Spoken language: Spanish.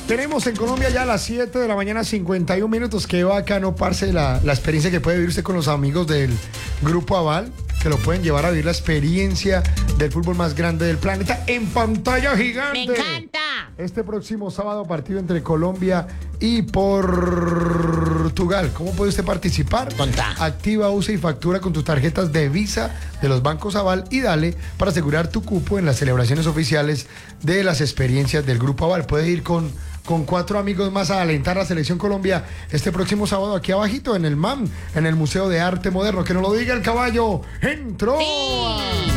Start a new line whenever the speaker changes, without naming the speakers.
Tenemos en Colombia ya a las 7 de la mañana, 51 minutos. Qué bacano, parce, la experiencia que puede vivir usted con los amigos del Grupo Aval, que lo pueden llevar a vivir la experiencia del fútbol más grande del planeta en pantalla gigante.
¡Me encanta!
Este próximo sábado, partido entre Colombia y Portugal. ¿Cómo puede usted participar?
Contá.
Activa, usa y factura con tus tarjetas de Visa de los bancos Aval y dale para asegurar tu cupo en las celebraciones oficiales de las experiencias del Grupo Aval. Puedes ir con 4 amigos más a alentar a la Selección Colombia este próximo sábado aquí abajito en el MAM, en el Museo de Arte Moderno. Que nos lo diga el caballo. ¡Entró!
¡Sí!